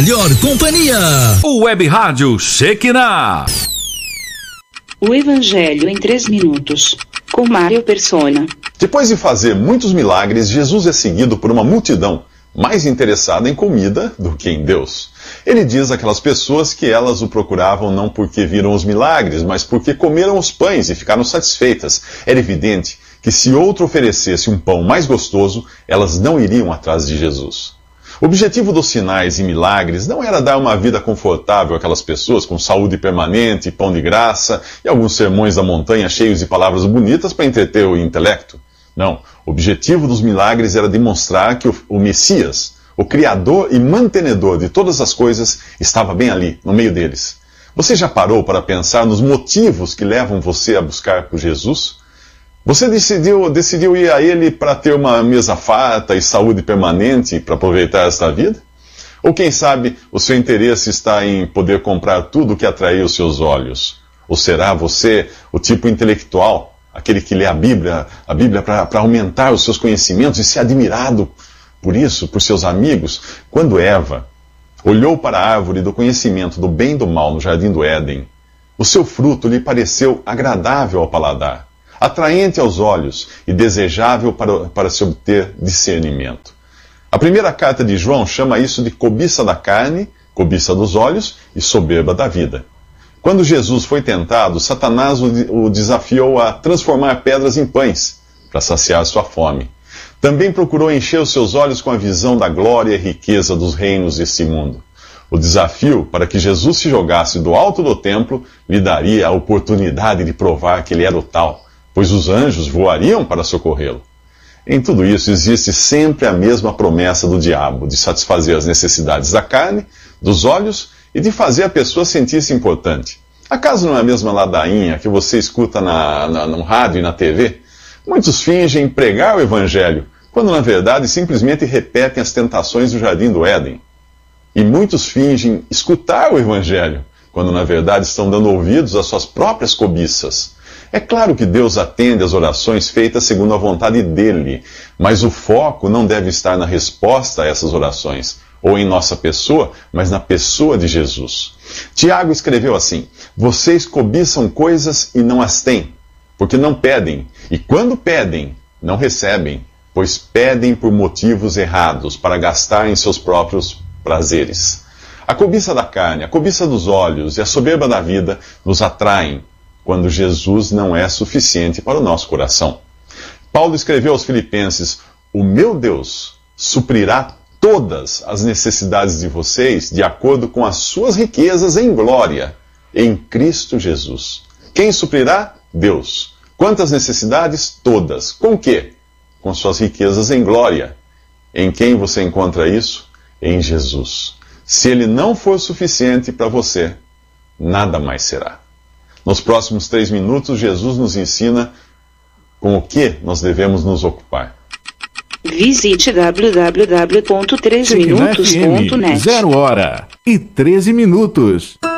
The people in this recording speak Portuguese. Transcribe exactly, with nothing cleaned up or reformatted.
melhor companhia. O Web Rádio Shekinah. O Evangelho em três minutos, com Mário Persona. Depois de fazer muitos milagres, Jesus é seguido por uma multidão mais interessada em comida do que em Deus. Ele diz àquelas pessoas que elas o procuravam não porque viram os milagres, mas porque comeram os pães e ficaram satisfeitas. Era evidente que se outro oferecesse um pão mais gostoso, elas não iriam atrás de Jesus. O objetivo dos sinais e milagres não era dar uma vida confortável àquelas pessoas com saúde permanente, pão de graça e alguns sermões da montanha cheios de palavras bonitas para entreter o intelecto. Não, o objetivo dos milagres era demonstrar que o, o Messias, o Criador e mantenedor de todas as coisas, estava bem ali, no meio deles. Você já parou para pensar nos motivos que levam você a buscar por Jesus? Você decidiu, decidiu ir a Ele para ter uma mesa farta e saúde permanente para aproveitar esta vida? Ou quem sabe o seu interesse está em poder comprar tudo que atrair os seus olhos? Ou será você o tipo intelectual, aquele que lê a Bíblia, a Bíblia para aumentar os seus conhecimentos e ser admirado por isso, por seus amigos? Quando Eva olhou para a árvore do conhecimento do bem e do mal no jardim do Éden, o seu fruto lhe pareceu agradável ao paladar, atraente aos olhos e desejável para, para se obter discernimento. A primeira carta de João chama isso de cobiça da carne, cobiça dos olhos e soberba da vida. Quando Jesus foi tentado, Satanás o desafiou a transformar pedras em pães, para saciar sua fome. Também procurou encher os seus olhos com a visão da glória e riqueza dos reinos deste mundo. O desafio para que Jesus se jogasse do alto do templo lhe daria a oportunidade de provar que ele era o tal, pois os anjos voariam para socorrê-lo. Em tudo isso existe sempre a mesma promessa do diabo, de satisfazer as necessidades da carne, dos olhos e de fazer a pessoa sentir-se importante. Acaso não é a mesma ladainha que você escuta na, na, no rádio e na T V? Muitos fingem pregar o Evangelho, quando na verdade simplesmente repetem as tentações do jardim do Éden. E muitos fingem escutar o Evangelho, quando na verdade estão dando ouvidos às suas próprias cobiças. É claro que Deus atende às orações feitas segundo a vontade dele, mas o foco não deve estar na resposta a essas orações, ou em nossa pessoa, mas na pessoa de Jesus. Tiago escreveu assim: vocês cobiçam coisas e não as têm, porque não pedem, e quando pedem, não recebem, pois pedem por motivos errados, para gastar em seus próprios prazeres. A cobiça da carne, a cobiça dos olhos e a soberba da vida nos atraem, quando Jesus não é suficiente para o nosso coração. Paulo escreveu aos Filipenses: o meu Deus suprirá todas as necessidades de vocês de acordo com as suas riquezas em glória, em Cristo Jesus. Quem suprirá? Deus. Quantas necessidades? Todas. Com quê? Com suas riquezas em glória. Em quem você encontra isso? Em Jesus. Se ele não for suficiente para você, nada mais será. Nos próximos três minutos, Jesus nos ensina com o que nós devemos nos ocupar. Visite w w w ponto três minutos ponto net. Zero hora e treze minutos.